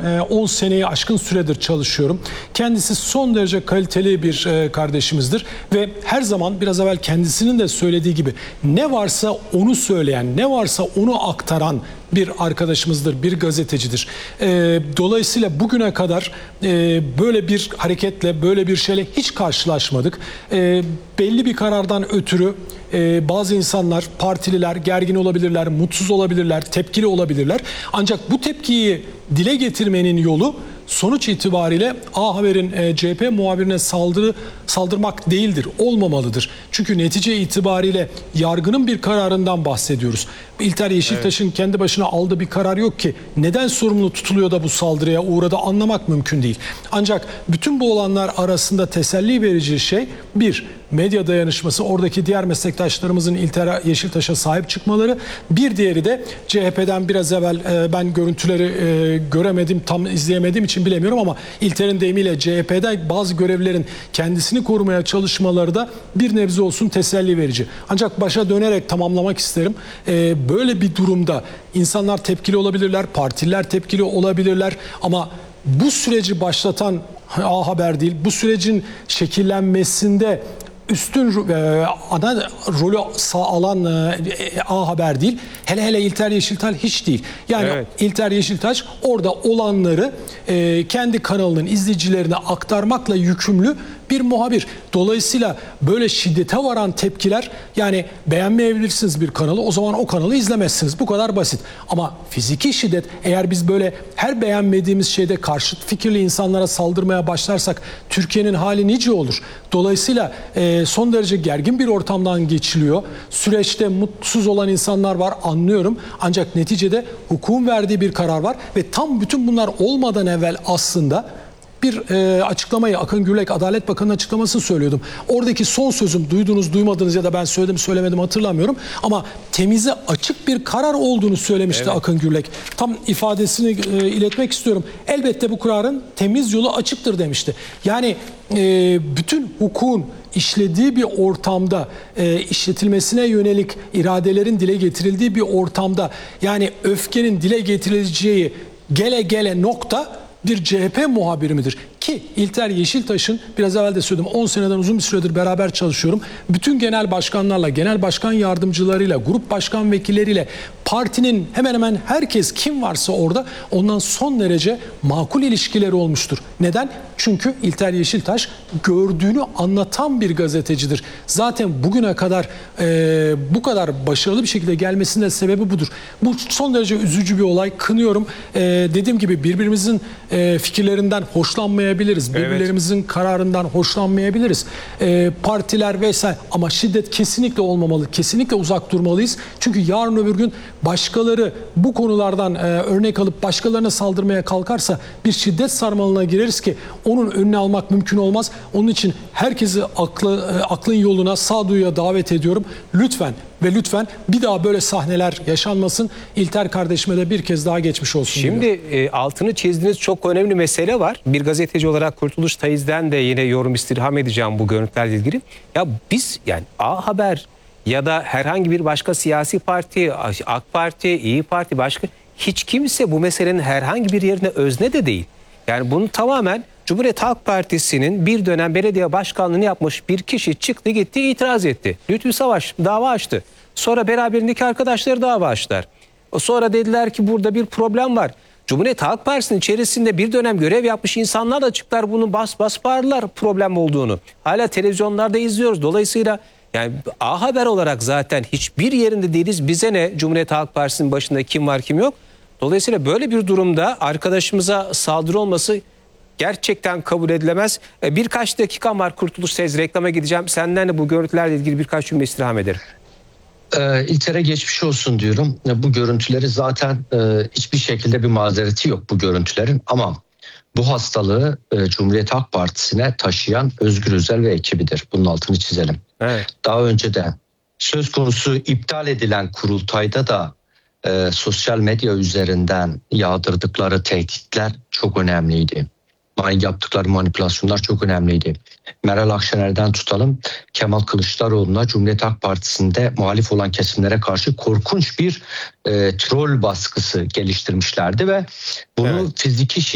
10 seneyi aşkın süredir çalışıyorum. Kendisi son derece kaliteli bir kardeşimizdir ve her zaman biraz evvel kendisinin de söylediği gibi ne varsa onu söyleyen, ne varsa onu aktaran bir arkadaşımızdır, bir gazetecidir. Dolayısıyla bugüne kadar böyle bir hareketle, böyle bir şeyle hiç karşılaşmadık. Belli bir karardan ötürü bazı insanlar, partililer gergin olabilirler, mutsuz olabilirler, tepkili olabilirler. Ancak bu tepkiyi dile getirmenin yolu sonuç itibariyle A Haber'in CHP muhabirine saldırmak değildir, olmamalıdır. Çünkü netice itibariyle yargının bir kararından bahsediyoruz. İlter Yeşiltaş'ın kendi başına aldığı bir karar yok ki. Neden sorumlu tutuluyor da bu saldırıya uğradı anlamak mümkün değil. Ancak bütün bu olanlar arasında teselli verici şey bir, medya dayanışması, oradaki diğer meslektaşlarımızın İlter Yeşiltaş'a sahip çıkmaları. Bir diğeri de CHP'den biraz evvel ben görüntüleri göremedim, tam izleyemediğim için bilemiyorum ama İlter'in deyimiyle CHP'de bazı görevlilerin kendisini korumaya çalışmaları da bir nebze olsun teselli verici. Ancak başa dönerek tamamlamak isterim. Böyle bir durumda insanlar tepkili olabilirler, partililer tepkili olabilirler ama bu süreci başlatan A Haber değil, bu sürecin şekillenmesinde üstün ana rolü alan A Haber değil. Hele İlter Yeşiltaş hiç değil. Yani evet. İlter Yeşiltaş orada olanları kendi kanalının izleyicilerine aktarmakla yükümlü bir muhabir. Dolayısıyla böyle şiddete varan tepkiler, yani beğenmeyebilirsiniz bir kanalı, o zaman o kanalı izlemezsiniz. Bu kadar basit. Ama fiziki şiddet, eğer biz böyle her beğenmediğimiz şeyde karşıt fikirli insanlara saldırmaya başlarsak Türkiye'nin hali nice olur. Dolayısıyla son derece gergin bir ortamdan geçiliyor. Süreçte mutsuz olan insanlar var, anlıyorum. Ancak neticede hukukun verdiği bir karar var ve tam bütün bunlar olmadan evvel aslında bir açıklamayı, Akın Gürlek Adalet Bakanı'nın açıklamasını söylüyordum. Oradaki son sözüm, duydunuz duymadınız ya da ben söyledim söylemedim hatırlamıyorum ama temize açık bir karar olduğunu söylemişti evet. Akın Gürlek. Tam ifadesini iletmek istiyorum. Elbette bu kararın temiz yolu açıktır demişti. Yani bütün hukukun işlediği bir ortamda, işletilmesine yönelik iradelerin dile getirildiği bir ortamda, yani öfkenin dile getirileceği gele nokta bir CHP muhabiri midir? Ki İlter Yeşiltaş'ın, biraz evvel de söyledim, 10 seneden uzun bir süredir beraber çalışıyorum. Bütün genel başkanlarla, genel başkan yardımcılarıyla, grup başkan vekilleriyle, partinin hemen hemen herkes kim varsa orada ondan son derece makul ilişkileri olmuştur. Neden? Çünkü İlter Yeşiltaş gördüğünü anlatan bir gazetecidir. Zaten bugüne kadar bu kadar başarılı bir şekilde gelmesinin de sebebi budur. Bu son derece üzücü bir olay. Kınıyorum. Dediğim gibi birbirimizin fikirlerinden hoşlanmayabiliriz. Birbirlerimizin kararından hoşlanmayabiliriz. Partiler vesaire, ama şiddet kesinlikle olmamalı. Kesinlikle uzak durmalıyız. Çünkü yarın öbür gün başkaları bu konulardan örnek alıp başkalarına saldırmaya kalkarsa bir şiddet sarmalına gireriz ki onun önüne almak mümkün olmaz. Onun için herkesi aklın yoluna, sağduyuya davet ediyorum. Lütfen ve lütfen bir daha böyle sahneler yaşanmasın. İlter kardeşime de bir kez daha geçmiş olsun. Şimdi altını çizdiğiniz çok önemli mesele var. Bir gazeteci olarak Kurtuluş Tayiz'den de yine yorum istirham edeceğim bu görüntülerle ilgili. Ya biz, yani A Haber ya da herhangi bir başka siyasi parti, AK Parti, İYİ Parti, başka hiç kimse bu meselenin herhangi bir yerine özne de değil. Yani bunu tamamen Cumhuriyet Halk Partisi'nin bir dönem belediye başkanlığını yapmış bir kişi çıktı gitti itiraz etti. Lütfü Savaş dava açtı. Sonra beraberindeki arkadaşları dava açtılar. Sonra dediler ki burada bir problem var. Cumhuriyet Halk Partisi'nin içerisinde bir dönem görev yapmış insanlar da çıktılar, bunu bas bağırdılar problem olduğunu. Hala televizyonlarda izliyoruz. Dolayısıyla yani A Haber olarak zaten hiçbir yerinde değiliz. Bize ne Cumhuriyet Halk Partisi'nin başında kim var kim yok. Dolayısıyla böyle bir durumda arkadaşımıza saldırı olması gerçekten kabul edilemez. Birkaç dakikam var Kurtuluş Tez, reklama gideceğim. Senden de bu görüntülerle ilgili birkaç cümle istirham ederim. İlter'e geçmiş olsun diyorum. Bu görüntüleri zaten hiçbir şekilde bir mazereti yok bu görüntülerin. Ama bu hastalığı Cumhuriyet Halk Partisi'ne taşıyan Özgür Özel ve ekibidir. Bunun altını çizelim. Evet. Daha önce de söz konusu iptal edilen kurultayda da sosyal medya üzerinden yağdırdıkları tehditler çok önemliydi. Yaptıkları manipülasyonlar çok önemliydi. Meral Akşener'den tutalım, Kemal Kılıçdaroğlu'na, Cumhuriyet Halk Partisi'nde muhalif olan kesimlere karşı korkunç bir troll baskısı geliştirmişlerdi ve bunu fiziki